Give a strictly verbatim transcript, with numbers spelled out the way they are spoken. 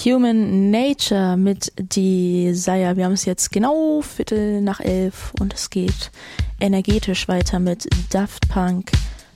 Human Nature mit Desire. Wir haben es jetzt genau Viertel nach elf und es geht energetisch weiter mit Daft Punk